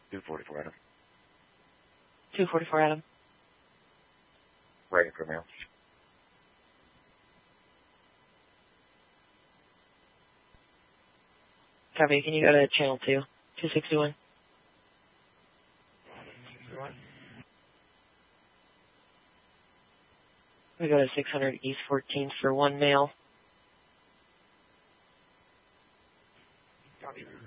244 Adam. 244 Adam. Ready for mail. Copy. Can you go to channel 2, 261? We go to 600 East 14th for 1 mail. Copy.